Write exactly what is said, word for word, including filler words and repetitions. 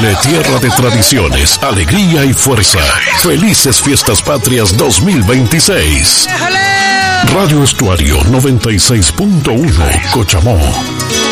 Increíble tierra de tradiciones, alegría y fuerza. Felices Fiestas Patrias dos mil veintiséis. Radio Estuario noventa y seis punto uno, Cochamó.